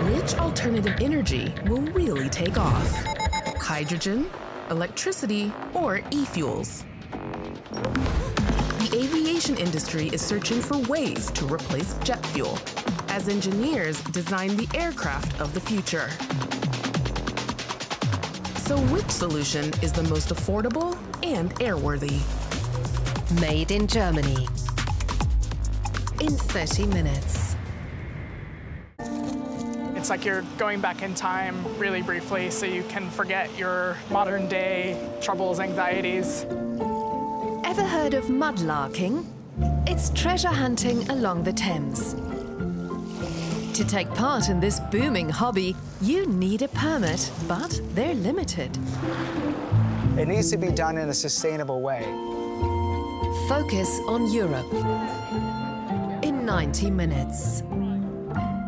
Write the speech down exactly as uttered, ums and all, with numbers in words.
Which alternative energy will really take off? Hydrogen, electricity, or e-fuels? The aviation industry is searching for ways to replace jet fuel as engineers design the aircraft of the future. So which solution is the most affordable and airworthy? Made in Germany. In thirty minutes. It's like you're going back in time really briefly so you can forget your modern day troubles, anxieties. Ever heard of mudlarking? It's treasure hunting along the Thames. To take part in this booming hobby, you need a permit, but they're limited. It needs to be done in a sustainable way. Focus on Europe in ninety minutes.